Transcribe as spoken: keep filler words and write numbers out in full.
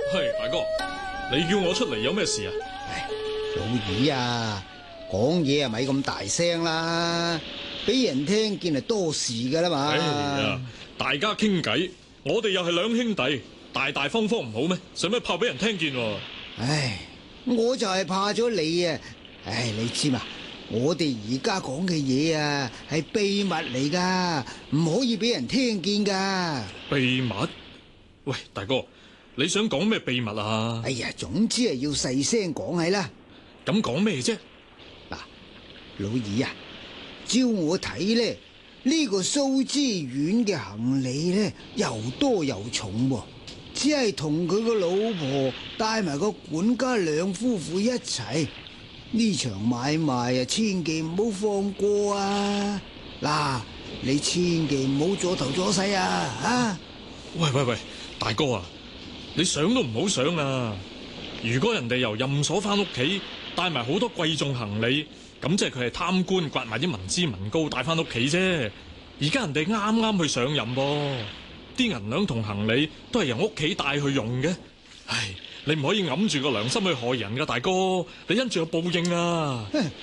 係大哥，你叫我出嚟有咩事啊？ 唉，老二啊，講嘢啊咪咁大聲啦，俾人聽見係多事噶啦嘛。 哎呀，大家傾偈，我哋又係兩兄弟，大大方方唔好咩？使乜怕俾人聽見？ 唉，我就係怕咗你啊！唉，你知嘛？我哋而家講嘅嘢啊，係秘密嚟噶，唔可以俾人聽見噶。 秘密？喂，大哥，你想講咩秘密啊？ 哎呀，總之係要細聲講係啦。 咁講咩啫？ 嗱，老二啊，照我睇咧，呢個蘇知縣嘅行李咧又多又重喎，只係同佢個老婆帶埋個管家兩夫婦一齊。呢場買賣啊，千祈唔好放過啊！嗱，你千祈唔好阻頭阻勢啊！啊！ 喂喂喂，大哥啊，你想都唔好想啊！如果人哋由任所翻屋企帶埋好多貴重行李，咁即係佢係貪官刮埋啲民脂民膏帶翻屋企啫。而家人哋啱啱去上任噃，啲銀兩同行李都係由屋企帶去用嘅。唉，你唔可以揞住個良心去害人噶，大哥，你因住有報應啊！